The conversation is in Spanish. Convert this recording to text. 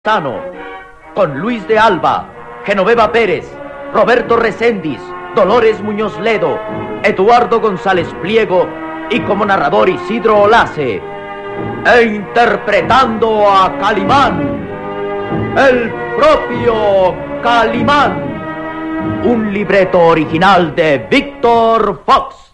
Tano, con Luis de Alba, Genoveva Pérez, Roberto Reséndiz, Dolores Muñoz Ledo, Eduardo González Pliego y como narrador Isidro Olace, e interpretando a Calimán, el propio Calimán, un libreto original de Víctor Fox.